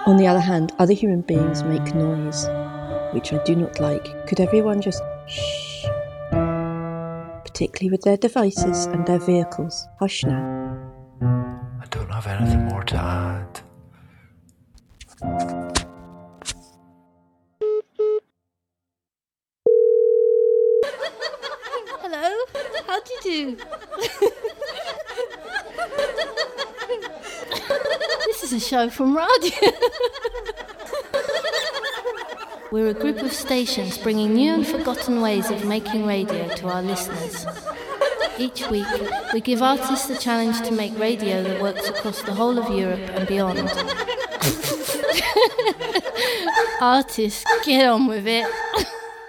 On the other hand, other human beings make noise, which I do not like. Could everyone just shh? Particularly with their devices and their vehicles. Hush now. I don't have anything more to add. Hello, how do you do? This is a show from radio. We're a group of stations bringing new and forgotten ways of making radio to our listeners. Each week, we give artists the challenge to make radio that works across the whole of Europe and beyond. Artists, get on with it.